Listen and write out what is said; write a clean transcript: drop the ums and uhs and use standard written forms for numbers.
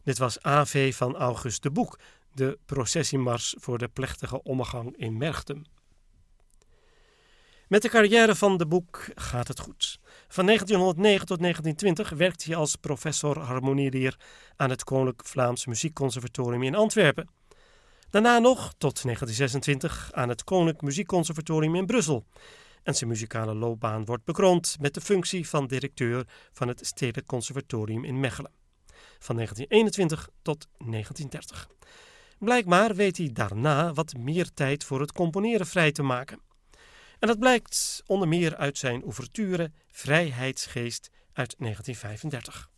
Dit was AV van August de Boek, de processiemars voor de plechtige ommegang in Merchtem. Met de carrière van de Boek gaat het goed. Van 1909 tot 1920 werkte hij als professor harmonieleer aan het Koninklijk Vlaams Muziekconservatorium in Antwerpen. Daarna nog, tot 1926, aan het Koninklijk Muziekconservatorium in Brussel. En zijn muzikale loopbaan wordt bekroond met de functie van directeur van het Stedelijk Conservatorium in Mechelen. Van 1921 tot 1930. Blijkbaar weet hij daarna wat meer tijd voor het componeren vrij te maken. En dat blijkt onder meer uit zijn ouverture Vrijheidsgeest uit 1935.